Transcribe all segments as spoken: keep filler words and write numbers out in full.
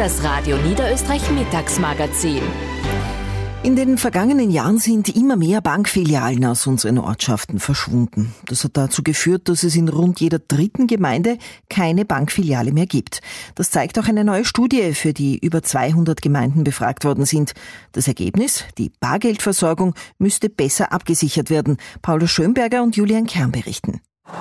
das Radio Niederösterreich Mittagsmagazin. In den vergangenen Jahren sind immer mehr Bankfilialen aus unseren Ortschaften verschwunden. Das hat dazu geführt, dass es in rund jeder dritten Gemeinde keine Bankfiliale mehr gibt. Das zeigt auch eine neue Studie, für die über zweihundert Gemeinden befragt worden sind. Das Ergebnis? Die Bargeldversorgung müsste besser abgesichert werden. Paula Schönberger und Julian Kern berichten.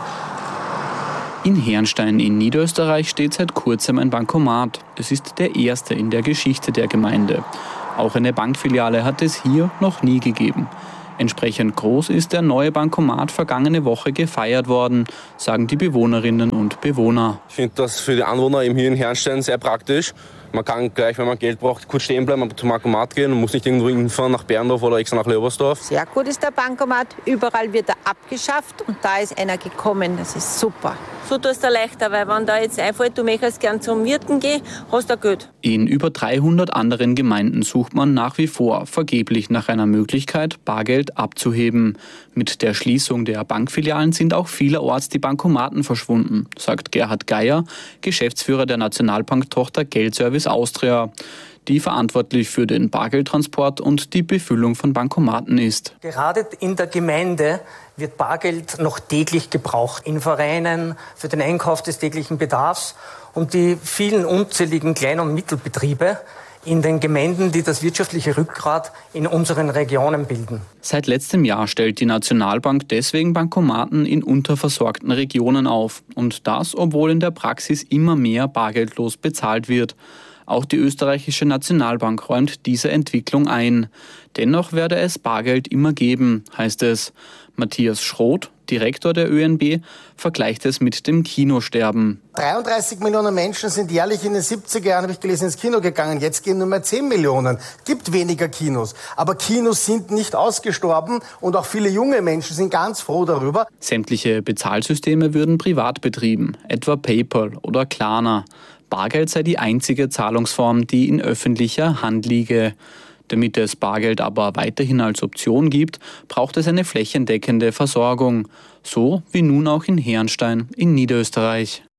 In Herrnstein in Niederösterreich steht seit kurzem ein Bankomat. Es ist der erste in der Geschichte der Gemeinde. Auch eine Bankfiliale hat es hier noch nie gegeben. Entsprechend groß ist der neue Bankomat vergangene Woche gefeiert worden, sagen die Bewohnerinnen und Bewohner. Ich finde das für die Anwohner eben hier in Herrnstein sehr praktisch. Man kann gleich, wenn man Geld braucht, kurz stehen bleiben, zum Bankomat gehen und muss nicht irgendwo hinfahren nach Berndorf oder extra nach Leobersdorf. Sehr gut ist der Bankomat. Überall wird er abgeschafft und da ist einer gekommen. Das ist super. So tust du leichter, weil wenn da jetzt einfällt, du möchtest gern zum Wirten gehen, hast du Geld. In über dreihundert anderen Gemeinden sucht man nach wie vor vergeblich nach einer Möglichkeit, Bargeld abzuheben. Mit der Schließung der Bankfilialen sind auch vielerorts die Bankomaten verschwunden, sagt Gerhard Geier, Geschäftsführer der Nationalbanktochter Geldservice Austria, die verantwortlich für den Bargeldtransport und die Befüllung von Bankomaten ist. Gerade in der Gemeinde wird Bargeld noch täglich gebraucht. In Vereinen, für den Einkauf des täglichen Bedarfs und die vielen unzähligen Klein- und Mittelbetriebe in den Gemeinden, die das wirtschaftliche Rückgrat in unseren Regionen bilden. Seit letztem Jahr stellt die Nationalbank deswegen Bankomaten in unterversorgten Regionen auf. Und das, obwohl in der Praxis immer mehr bargeldlos bezahlt wird. Auch die österreichische Nationalbank räumt diese Entwicklung ein. Dennoch werde es Bargeld immer geben, heißt es. Matthias Schroth, Direktor der Ö N B, vergleicht es mit dem Kinosterben. dreiunddreißig Millionen Menschen sind jährlich in den siebziger Jahren, habe ich gelesen, ins Kino gegangen. Jetzt gehen nur mehr zehn Millionen. Gibt weniger Kinos. Aber Kinos sind nicht ausgestorben und auch viele junge Menschen sind ganz froh darüber. Sämtliche Bezahlsysteme würden privat betrieben, etwa PayPal oder Klarna. Bargeld sei die einzige Zahlungsform, die in öffentlicher Hand liege. Damit es Bargeld aber weiterhin als Option gibt, braucht es eine flächendeckende Versorgung. So wie nun auch in Herrnstein in Niederösterreich.